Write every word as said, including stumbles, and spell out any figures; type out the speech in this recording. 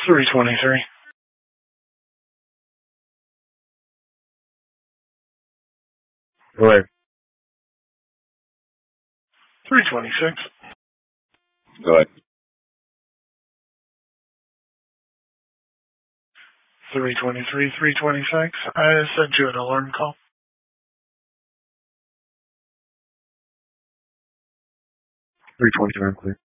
three twenty-three. Go ahead. three twenty-six. Go ahead. three twenty-three, three twenty-six. I sent you an alarm call. three twenty-nine, clear.